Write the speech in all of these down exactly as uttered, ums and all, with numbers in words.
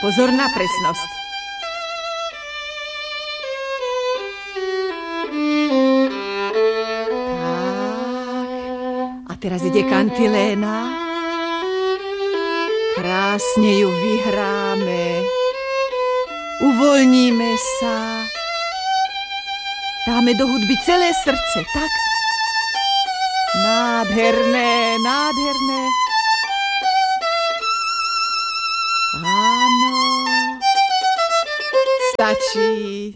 Pozor na presnosť. Tak. A teraz ide kantiléna. Krásne ju vyhráme. Uvoľníme sa. Dáme do hudby celé srdce, tak? Nádherné, nádherné. Áno. Stačí.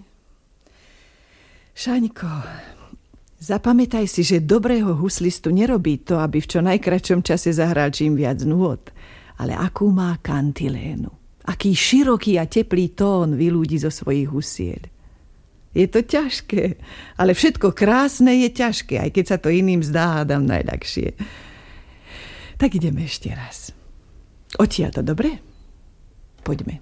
Šaňko, zapamätaj si, že dobrého huslistu nerobí to, aby v čo najkračšom čase zahral čím viac nôt, ale akú má kantilénu. Aký široký a teplý tón vyľúdi zo svojich husiel. Je to ťažké, ale všetko krásne je ťažké, aj keď sa to iným zdá, hádam najľahšie. Tak ideme ešte raz. Odtiaľ to, dobre? Poďme.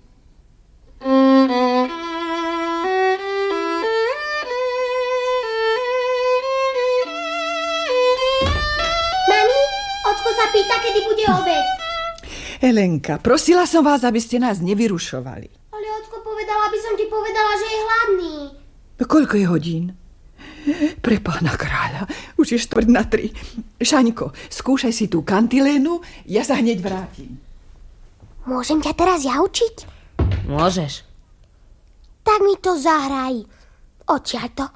Mami, ocko sa pýta, kedy bude obed. Helenka, prosila som vás, aby ste nás nevyrušovali. Ale ocko povedal, aby som ti povedala, že je hladný. Koľko je hodín? Pre pána kráľa, už je štvrť na tri. Šaňko, skúšaj si tú kantilénu, ja sa hneď vrátim. Môžem ťa teraz ja učiť? Môžeš. Tak mi to zahraj. Odtiaľ to.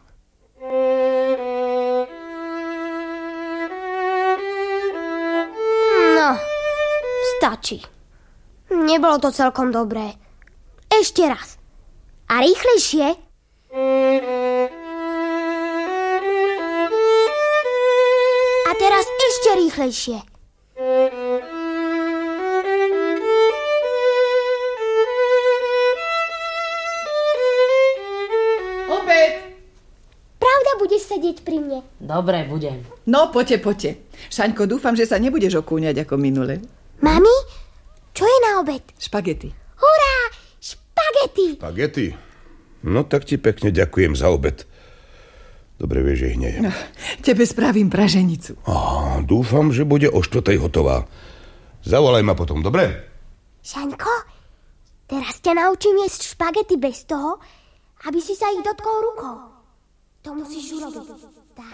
No, stačí. Nebolo to celkom dobré. Ešte raz. A rýchlejšie. A teraz ešte rýchlejšie. Obed! Pravda, budeš sedieť pri mne? Dobre, budem. No, poďte, poďte. Šaňko, dúfam, že sa nebudeš okúňať ako minule. Mami, čo je na obed? Špagety. Hurá, špagety! Špagety? No tak ti pekne ďakujem za obed. Dobre vieš, že ich nejem. No, tebe spravím praženicu. Á, dúfam, že bude o štvrtej hotová. Zavolaj ma potom, dobre? Šaňko, teraz ťa naučím jesť špagety bez toho, aby si sa ich dotkol rukou. To musíš urobiť. Tak.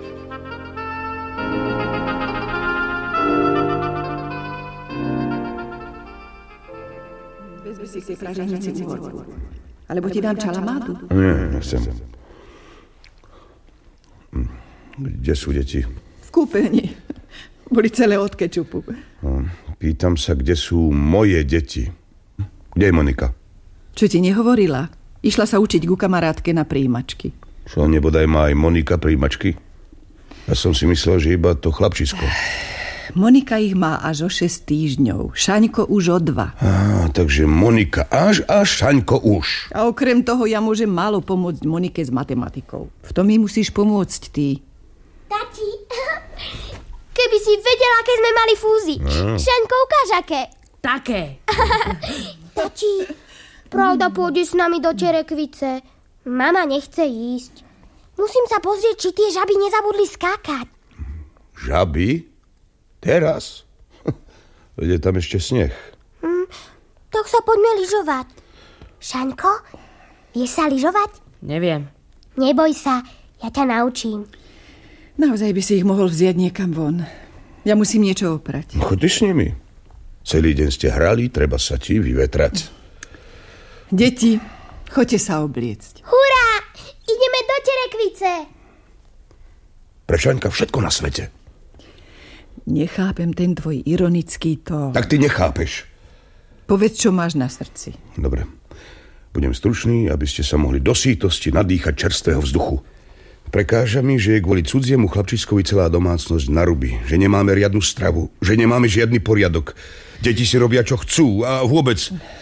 Vezmi si k tej praženici cibulu. Alebo ti dám čalamádu? Nie, nechcem. Kde sú deti? V kúpeľni. Boli celé od kečupu. No, pýtam sa, kde sú moje deti. Kde je Monika? Čo ti nehovorila? Išla sa učiť ku kamarátke na prijímačky. Čo, nebodaj má aj Monika prijímačky? Ja som si myslel, že iba to chlapčisko. Monika ich má až o šesť týždňov. Šaňko už o dva. Á, takže Monika až a Šaňko už. A okrem toho ja môžem málo pomôcť Monike s matematikou. V tom mi musíš pomôcť ty. Tati, keby si vedela, aké sme mali fúzy. No. Šaňko, ukáž aké. Také. Tati, pravda, pôjde s nami do Terekvice. Mama nechce ísť. Musím sa pozrieť, či tie žaby nezabudli skákať. Žaby? Teraz? Veď je tam ešte sneh. Hm, tak sa poďme lyžovať. Šaňko, vieš sa lyžovať? Neviem. Neboj sa, ja ťa naučím. Naozaj by si ich mohol vziať niekam von. Ja musím niečo oprať. Choď s nimi. Celý deň ste hrali, treba sa ti vyvetrať. Deti, choďte sa obliecť. Hurá, ideme do Terekvice. Pre Šaňka všetko na svete. Nechápem ten tvoj ironický tón. Tak ty nechápeš. Povedz, čo máš na srdci. Dobre. Budem stručný, aby ste sa mohli do sítosti nadýchať čerstvého vzduchu. Prekáža mi, že je kvôli cudziemu chlapčiskovi celá domácnosť na ruby. Že nemáme riadnu stravu. Že nemáme žiadny poriadok. Deti si robia, čo chcú. A vôbec...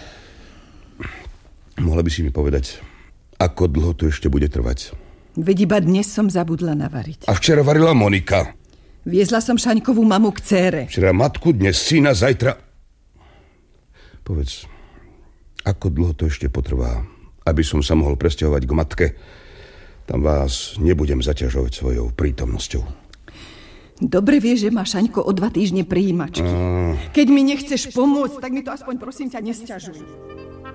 Mohla by si mi povedať, ako dlho to ešte bude trvať? Veď iba dnes som zabudla navariť. A včera varila Monika. Viezla som Šaňkovú mamu k dcére. Včera matku, dnes syna, zajtra... Povedz, ako dlho to ešte potrvá, aby som sa mohol presťahovať k matke? Tam vás nebudem zaťažovať svojou prítomnosťou. Dobre vieš, že má Šaňko o dva týždne prijímačky. A... Keď mi nechceš pomôcť, tak mi to aspoň prosím ťa nesťažuj.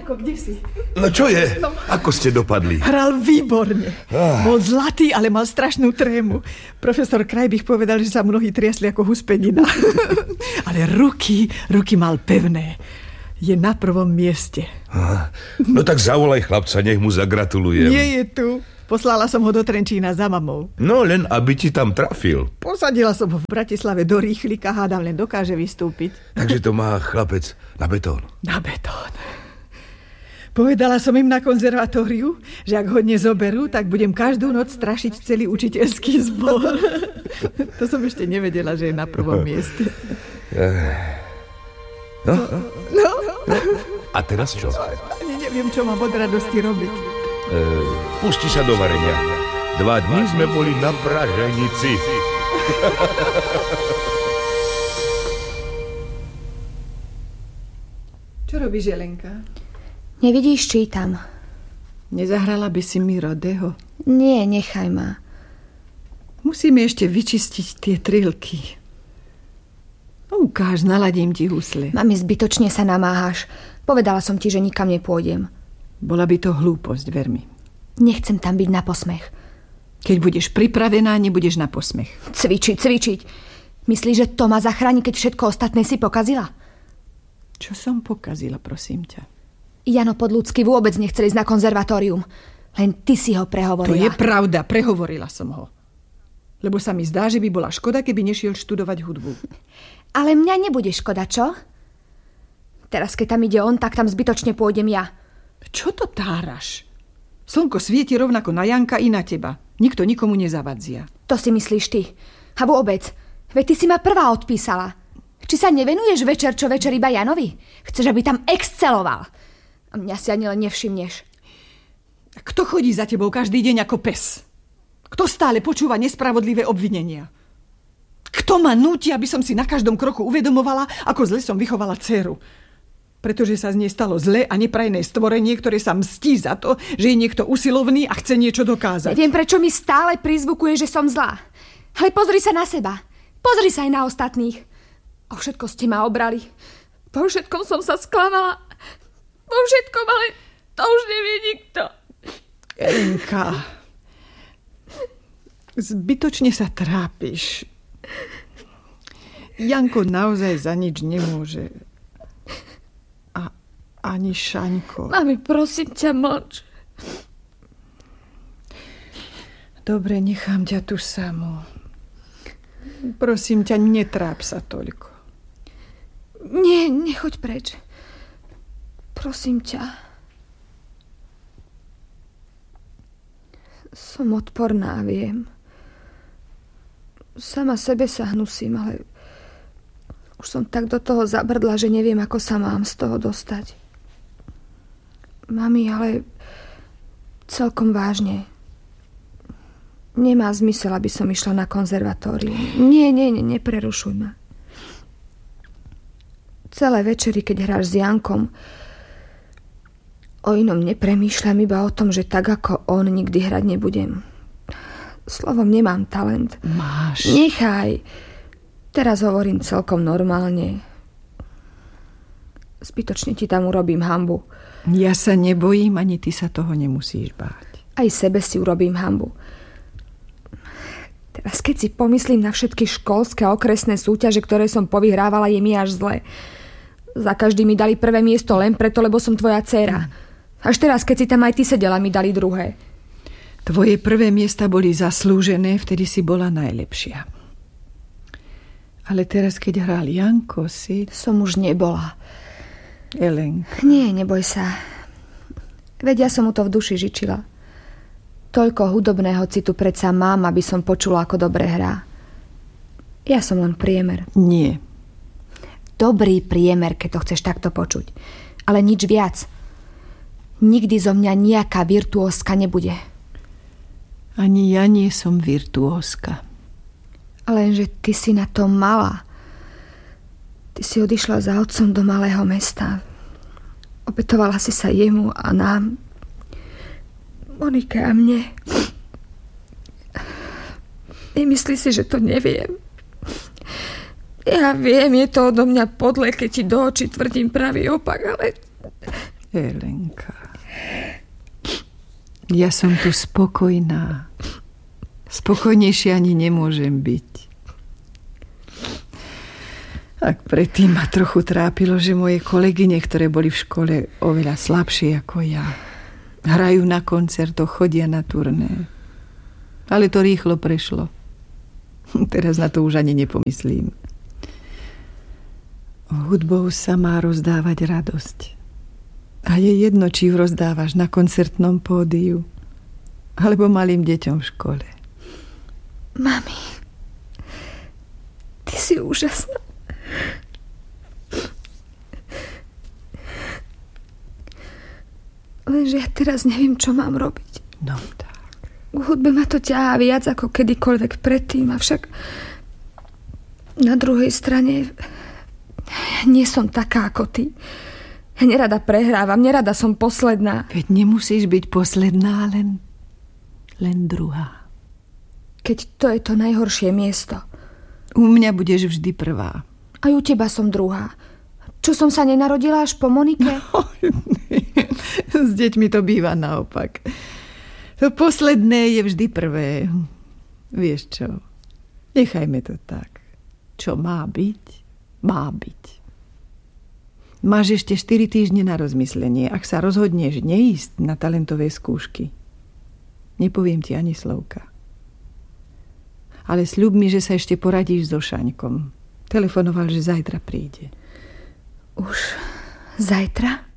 Janko, kde si? No čo je? No. Ako ste dopadli? Hral výborne. Ah. Bol zlatý, ale mal strašnú trému. Profesor Krajbich povedal, že sa mu nohy triasli ako huspenina. Ale ruky, ruky mal pevné. Je na prvom mieste. Ah. No tak zavolaj chlapca, nech mu zagratulujem. Nie je tu. Poslala som ho do Trenčína za mamou. No len, aby ti tam trafil. Posadila som ho v Bratislave do rýchlika, hádam, len dokáže vystúpiť. Takže to má chlapec na betón. Na betón. Povedala som im na konzervatóriu, že ak ho nezoberú, tak budem každú noc strašiť celý učiteľský zbor. To som ešte nevedela, že je na prvom mieste. No? No? A teraz čo? Ani neviem, čo mám od radosti robiť. E, pusti sa do varenia. Dva dní sme boli na praženici. Čo robíš, Jelenka? Nevidíš, čítam. Nezahrala by si mi Rodeho? Nie, nechaj ma. Musíme ešte vyčistiť tie trilky. No, ukáž, naladím ti husle. Mami, zbytočne sa namáhaš. Povedala som ti, že nikam nepôjdem. Bola by to hlúposť, ver mi. Nechcem tam byť na posmech. Keď budeš pripravená, nebudeš na posmech. Cvičiť, cvičiť. Myslíš, že to ma zachráni, keď všetko ostatné si pokazila? Čo som pokazila, prosím ťa? Jano Podľudský vôbec nechcel ísť na konzervatórium. Len ty si ho prehovorila. To je pravda, prehovorila som ho. Lebo sa mi zdá, že by bola škoda, keby nešiel študovať hudbu. Ale mňa nebude škoda, čo? Teraz, keď tam ide on, tak tam zbytočne pôjdem ja. Čo to táraš? Slnko svieti rovnako na Janka i na teba. Nikto nikomu nezavadzia. To si myslíš ty. A vôbec, veď ty si ma prvá odpísala. Či sa nevenuješ večer čo večer iba Janovi? Chceš, aby tam exceloval. A mňa si ani len nevšimneš. Kto chodí za tebou každý deň ako pes? Kto stále počúva nespravodlivé obvinenia? Kto ma núti, aby som si na každom kroku uvedomovala, ako zle som vychovala dceru? Pretože sa z nej stalo zlé a neprajné stvorenie, ktoré sa mstí za to, že je niekto usilovný a chce niečo dokázať. Neviem, prečo mi stále prizvukuje, že som zlá. Ale pozri sa na seba. Pozri sa aj na ostatných. O všetko ste ma obrali. Po všetkom som sa sklamala. Po všetkom, ale to už nevie nikto. Elenka, zbytočne sa trápiš. Janko naozaj za nič nemôže. Ani Šaňko. Mami, prosím ťa, mlč. Dobre, nechám ťa tu samú. Prosím ťa, netráp sa toľko. Nie, nechoď preč. Prosím ťa. Som odporná, viem. Sama sebe sa hnusím, ale už som tak do toho zabrdla, že neviem, ako sa mám z toho dostať. Mami, ale celkom vážne. Nemá zmysel, aby som išla na konzervatórium. Nie, nie, nie, neprerušuj ma. Celé večery, keď hráš s Jankom, o inom nepremýšľam, iba o tom, že tak ako on nikdy hrať nebudem. Slovom, nemám talent. Máš. Nechaj. Teraz hovorím celkom normálne. Zbytočne ti tam urobím hanbu. Ja sa nebojím, ani ty sa toho nemusíš báť. Aj sebe si urobím hanbu. Teraz keď si pomyslím na všetky školské a okresné súťaže, ktoré som povyhrávala, je mi až zle. Za každý mi dali prvé miesto len preto, lebo som tvoja dcéra. Až teraz, keď si tam aj ty sedela, mi dali druhé. Tvoje prvé miesta boli zaslúžené, vtedy si bola najlepšia. Ale teraz, keď hral Janko, si... Som už nebola. Elenka. Nie, neboj sa. Veď ja som mu to v duši žičila. Toľko hudobného citu predsa mám, aby som počula, ako dobre hrá. Ja som len priemer. Nie. Dobrý priemer, keď to chceš takto počuť. Ale nič viac. Nikdy zo mňa nejaká virtuózka nebude. Ani ja nie som virtuózka. Lenže ty si na to mala. Ty si odišla za otcom do malého mesta. Obetovala si sa jemu a nám. Monike a mne. Nemyslí si, že to neviem. Ja viem, je to odo mňa podle, keď ti do očí tvrdím pravý opak, ale Helenka, ja som tu spokojná. Spokojnejšie ani nemôžem byť. Ak predtým ma trochu trápilo, že moje kolegyne, ktoré boli v škole oveľa slabšie ako ja, hrajú na koncertoch, chodia na turné. Ale to rýchlo prešlo. Teraz na to už ani nepomyslím. Hudbou sa má rozdávať radosť. A je jedno, či ju rozdávaš na koncertnom pódiu alebo malým deťom v škole. Mami, ty si úžasná. Lenže ja teraz neviem, čo mám robiť. No tak. K hudbe ma to ťahá viac ako kedykoľvek predtým, avšak na druhej strane nie som taká ako ty. Ja nerada prehrávam, nerada som posledná. Veď nemusíš byť posledná, len, len druhá. Keď to je to najhoršie miesto. U mňa budeš vždy prvá. Aj u teba som druhá. Čo som sa nenarodila až po Monike? No, s deťmi to býva naopak. To posledné je vždy prvé. Vieš čo? Nechajme to tak. Čo má byť, má byť. Máš ešte štyri týždne na rozmyslenie. Ak sa rozhodneš neísť na talentové skúšky, nepoviem ti ani slovka. Ale sľub mi, že sa ešte poradíš so Šaňkom. Telefonoval, že zajtra príde. Už zajtra?